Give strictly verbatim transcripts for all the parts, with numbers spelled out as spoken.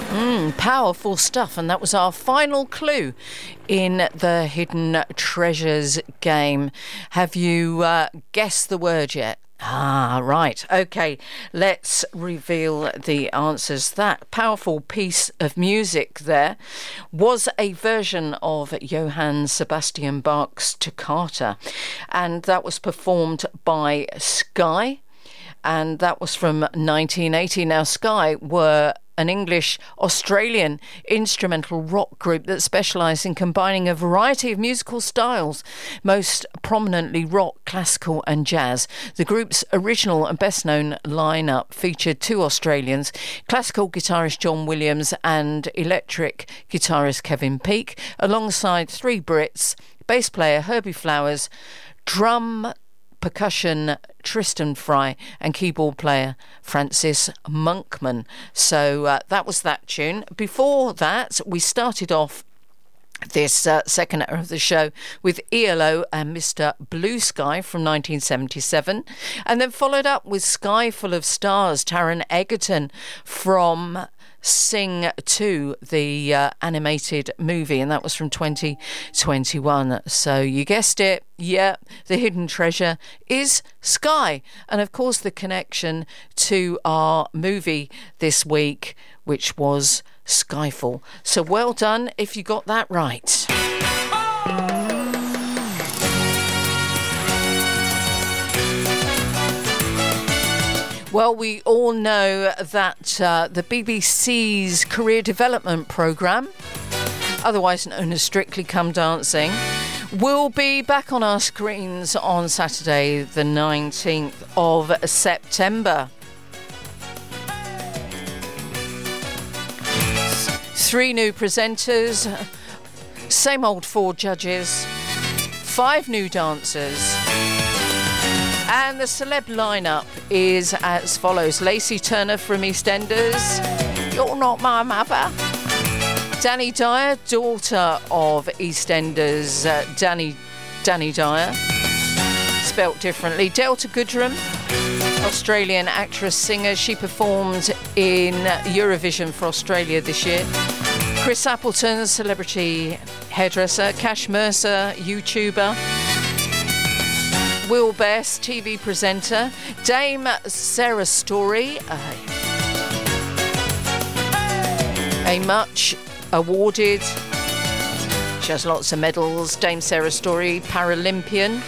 Mm, powerful stuff, and that was our final clue in the Hidden Treasures game. Have you uh, guessed the word yet? Ah, right. Okay, let's reveal the answers. That powerful piece of music there was a version of Johann Sebastian Bach's Toccata, and that was performed by Sky, and that was from nineteen eighty. Now, Sky were an English-Australian instrumental rock group that specialised in combining a variety of musical styles, most prominently rock, classical and jazz. The group's original and best-known lineup featured two Australians, classical guitarist John Williams and electric guitarist Kevin Peake, alongside three Brits, bass player Herbie Flowers, drum percussion Tristan Fry and keyboard player Francis Monkman. So uh, that was that tune. Before that, we started off this uh, second hour of the show with E L O and Mister Blue Sky from nineteen seventy-seven, and then followed up with Sky Full of Stars, Taron Egerton from Sing two, the uh, animated movie, and that was from twenty twenty-one. So you guessed it, yeah, the hidden treasure is Sky. And of course the connection to our movie this week, which was Skyfall. So well done if you got that right. Well, we all know that uh, the B B C's Career Development Programme, otherwise known as Strictly Come Dancing, will be back on our screens on Saturday the nineteenth of September. Three new presenters, same old four judges, five new dancers. And the celeb lineup is as follows: Lacey Turner from EastEnders, You're Not My Mother; Danny Dyer, daughter of EastEnders, uh, Danny Danny Dyer, spelt differently; Delta Goodrem, Australian actress singer, she performed in Eurovision for Australia this year; Chris Appleton, celebrity hairdresser; Cash Mercer, YouTuber; Will Best, T V presenter; Dame Sarah Story, uh, a much awarded, she has lots of medals, Dame Sarah Story, Paralympian.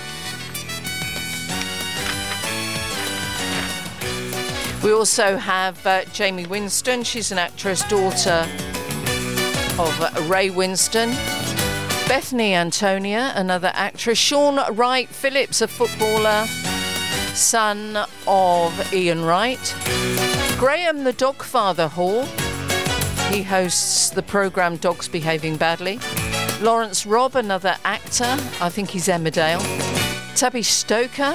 We also have uh, Jamie Winston, she's an actress, daughter of uh, Ray Winston; Bethany Antonia, another actress; Sean Wright Phillips, a footballer, son of Ian Wright; Graham the Dogfather Hall, he hosts the programme Dogs Behaving Badly; Lawrence Robb, another actor, I think he's Emmerdale; Tabby Stoker;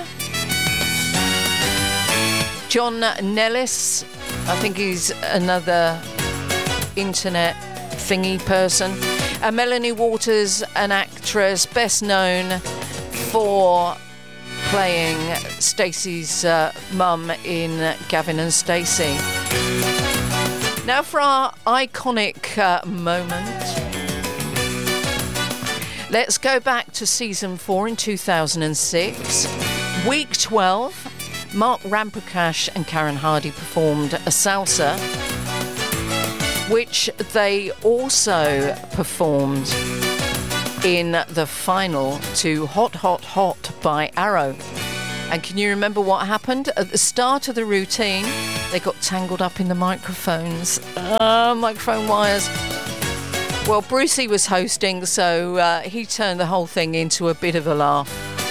John Nellis, I think he's another internet thingy person; and Melanie Waters, an actress best known for playing Stacey's uh, mum in Gavin and Stacey. Now for our iconic uh, moment, let's go back to season four in two thousand six. Week twelve, Mark Ramprakash and Karen Hardy performed a salsa, which they also performed in the final to Hot Hot Hot by Arrow. And can you remember what happened? At the start of the routine, they got tangled up in the microphones, uh, microphone wires. Well, Brucey was hosting, so uh, he turned the whole thing into a bit of a laugh.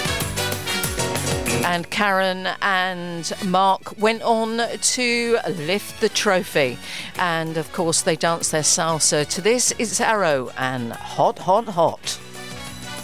And Karen and Mark went on to lift the trophy. And of course, they danced their salsa to this. It's Arrow and Hot, Hot, Hot.